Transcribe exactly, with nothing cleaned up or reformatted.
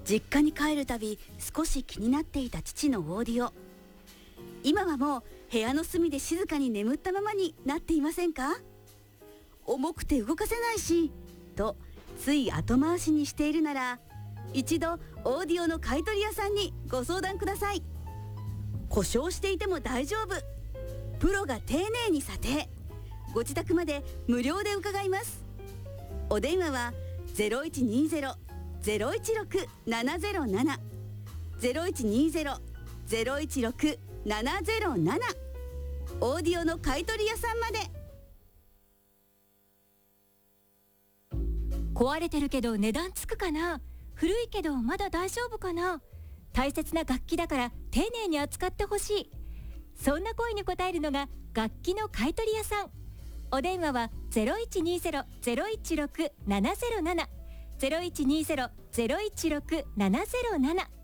実家に帰るたび少し気になっていた父のオーディオ。今はもう部屋の隅で静かに眠ったままになっていませんか？重くて動かせないしとつい後回しにしているなら、一度オーディオの買取屋さんにご相談ください。故障していても大丈夫、プロが丁寧に査定、ご自宅まで無料で伺います。お電話は ゼロいちにゼロ ゼロいちろく ななゼロなな ゼロいちにゼロ ゼロいちろく ななゼロなな、オーディオの買取屋さんまで。 壊れてるけど値段つくかな、古いけどまだ大丈夫かな、大切な楽器だから丁寧に扱ってほしい、そんな声に応えるのが楽器の買取屋さん。お電話は ゼロいちにゼロ ゼロいちろく ななゼロなな ゼロいちにゼロ ゼロいちろく ななゼロなな